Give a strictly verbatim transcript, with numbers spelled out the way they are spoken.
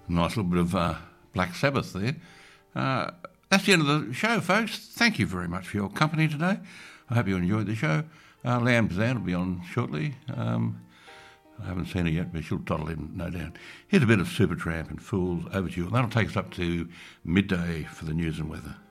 Nice little bit of uh, Black Sabbath there. Uh, that's the end of the show, folks. Thank you very much for your company today. I hope you enjoyed the show. Uh, Lamb Zan will be on shortly. Um, I haven't seen her yet, but she'll toddle in, no doubt. Here's a bit of Supertramp and Fools over to you, and that'll take us up to midday for the news and weather.